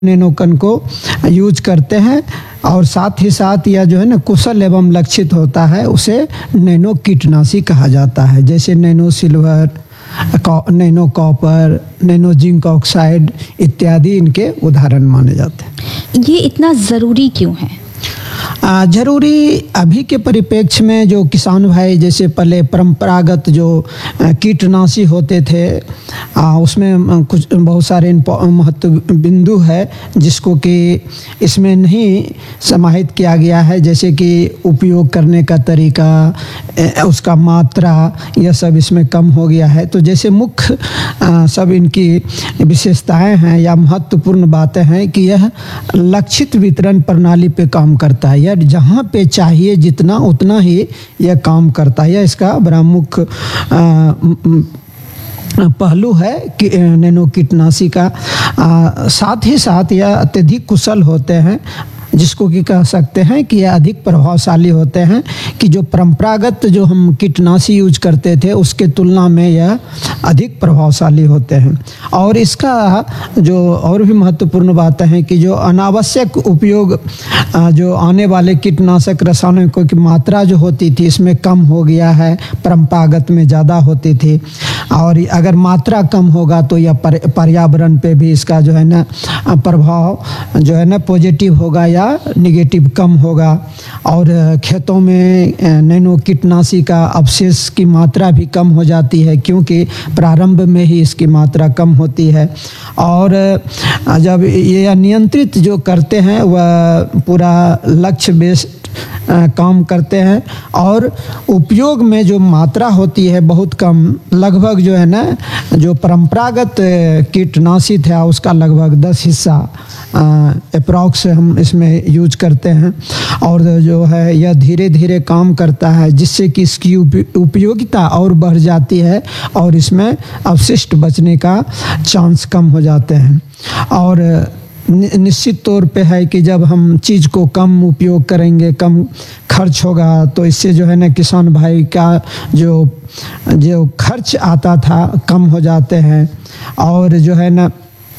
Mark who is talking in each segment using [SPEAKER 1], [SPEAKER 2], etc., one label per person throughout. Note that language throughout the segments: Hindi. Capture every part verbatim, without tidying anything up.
[SPEAKER 1] नैनोकण को यूज करते हैं और साथ ही साथ यह जो है ना कुशल एवं लक्षित होता है, उसे नैनो कीटनाशी कहा जाता है। जैसे nano silver, nano copper, nano zinc oxide इत्यादि इनके उदाहरण माने जाते हैं।
[SPEAKER 2] ये इतना ज़रूरी क्यों है?
[SPEAKER 1] आ, जरूरी अभी के परिप्रेक्ष्य में जो किसान भाई जैसे पहले परंपरागत जो कीटनाशी होते थे आ, उसमें कुछ बहुत सारे महत्व बिंदु है जिसको कि इसमें नहीं समाहित किया गया है, जैसे कि उपयोग करने का तरीका, उसका मात्रा, यह सब इसमें कम हो गया है। तो जैसे मुख्य सब इनकी विशेषताएं हैं या महत्वपूर्ण बातें हैं कि यह लक्षित वितरण प्रणाली पे काम करता है, यह जहाँ पे चाहिए जितना उतना ही यह काम करता है। यह इसका बड़ा मुख्य पहलू है कि नैनो कीटनाशी का। आ, साथ ही साथ यह अत्यधिक कुशल होते हैं, जिसको कि कह सकते हैं कि यह अधिक प्रभावशाली होते हैं कि जो परंपरागत जो हम कीटनाशी यूज करते थे उसके तुलना में यह अधिक प्रभावशाली होते हैं। और इसका जो और भी महत्वपूर्ण बात है कि जो अनावश्यक उपयोग जो आने वाले कीटनाशक रसायनों की मात्रा जो होती थी इसमें कम हो गया है, परंपरागत में ज़्यादा होती थी। और अगर मात्रा कम होगा तो यह पर्यावरण पे भी इसका जो है ना प्रभाव जो है ना पॉजिटिव होगा या निगेटिव कम होगा। और खेतों में नैनो कीटनाशी का अवशेष की मात्रा भी कम हो जाती है, क्योंकि प्रारंभ में ही इसकी मात्रा कम होती है। और जब ये नियंत्रित जो करते हैं वह पूरा लक्ष्य बेस्ड काम करते हैं और उपयोग में जो मात्रा होती है बहुत कम, लगभग जो है ना जो परंपरागत कीटनाशी था उसका लगभग दस हिस्सा अप्रॉक्स हम इसमें यूज करते हैं। और जो है यह धीरे धीरे काम करता है, जिससे कि इसकी उपयोगिता और बढ़ जाती है और इसमें अवशिष्ट बचने का चांस कम हो जाते हैं। और निश्चित तौर पे है कि जब हम चीज़ को कम उपयोग करेंगे, कम खर्च होगा, तो इससे जो है ना किसान भाई का जो जो खर्च आता था कम हो जाते हैं। और जो है ना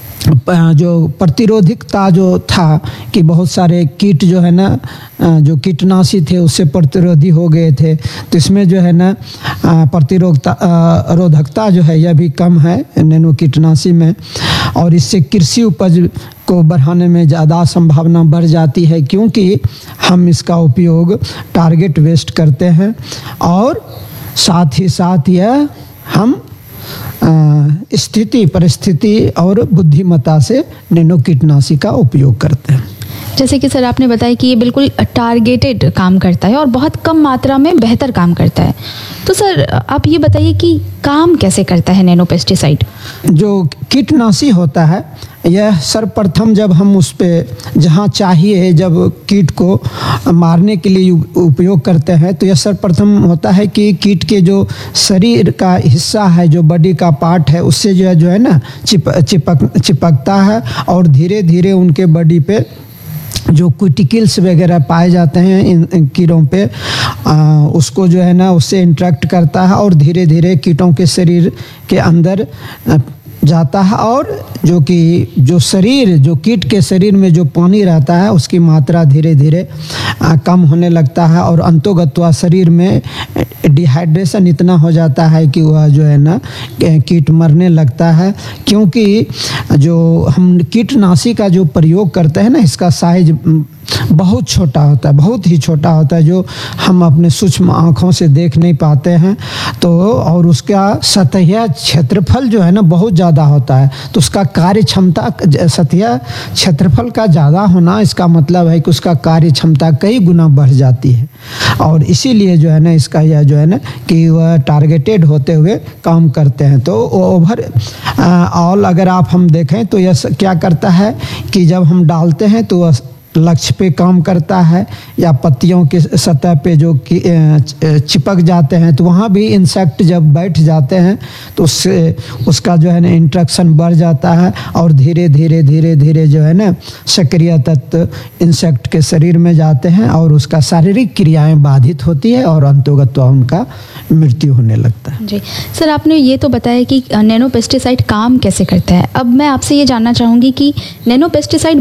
[SPEAKER 1] जो प्रतिरोधिकता जो था कि बहुत सारे कीट जो है ना जो कीटनाशी थे उससे प्रतिरोधी हो गए थे, तो इसमें जो है ना प्रतिरोधकता रोधकता जो है यह भी कम है नैनो कीटनाशी में। और इससे कृषि उपज को बढ़ाने में ज़्यादा संभावना बढ़ जाती है, क्योंकि हम इसका उपयोग टारगेट बेस्ड करते हैं। और साथ ही साथ यह हम स्थिति परिस्थिति और बुद्धिमत्ता से नैनो कीटनाशी का उपयोग करते हैं।
[SPEAKER 2] जैसे कि सर आपने बताया कि ये बिल्कुल टारगेटेड काम करता है और बहुत कम मात्रा में बेहतर काम करता है। तो सर आप ये बताइए कि काम कैसे करता है नैनो पेस्टिसाइड?
[SPEAKER 1] जो कीटनाशी होता है यह सर्वप्रथम जब हम उस पर जहाँ चाहिए जब कीट को मारने के लिए उपयोग करते हैं, तो यह सर्वप्रथम होता है कि कीट के जो शरीर का हिस्सा है, जो बॉडी का पार्ट है, उससे जो है जो है ना चिप चिपक चिपकता है और धीरे धीरे उनके बॉडी पे जो क्यूटिकल्स वगैरह पाए जाते हैं इन, इन कीड़ों पे आ, उसको जो है ना उससे इंटरेक्ट करता है और धीरे धीरे कीटों के शरीर के अंदर आ, जाता है। और जो कि जो शरीर जो कीट के शरीर में जो पानी रहता है उसकी मात्रा धीरे धीरे कम होने लगता है और अंतोगत्वा शरीर में डिहाइड्रेशन इतना हो जाता है कि वह जो है ना कीट मरने लगता है। क्योंकि जो हम कीटनाशी का जो प्रयोग करते हैं ना इसका साइज बहुत छोटा होता है, बहुत ही छोटा होता है, जो हम अपने सूक्ष्म आँखों से देख नहीं पाते हैं। तो और उसका सतह क्षेत्रफल जो है ना बहुत ज़्यादा होता है, तो उसका कार्य क्षमता सतह क्षेत्रफल का ज़्यादा होना इसका मतलब है कि उसका कार्य क्षमता कई गुना बढ़ जाती है। और इसीलिए जो है ना इसका यह जो है ना कि वह टारगेटेड होते हुए काम करते हैं। तो ओवर ऑल अगर आप हम देखें तो यह क्या करता है कि जब हम डालते हैं तो लक्ष्य पे काम करता है या पत्तियों के सतह पे जो कि चिपक जाते हैं, तो वहाँ भी इंसेक्ट जब बैठ जाते हैं तो उससे उसका जो है ना इंट्रैक्शन बढ़ जाता है और धीरे धीरे धीरे धीरे जो है ना सक्रिय तत्व इंसेक्ट के शरीर में जाते हैं और उसका शारीरिक क्रियाएं बाधित होती है और अंतोगत्वा उनका मृत्यु होने लगता है।
[SPEAKER 2] जी सर, आपने ये तो बताया कि नैनो पेस्टिसाइड काम कैसे करता है। अब मैं आपसे ये जानना चाहूँगी कि नैनो पेस्टिसाइड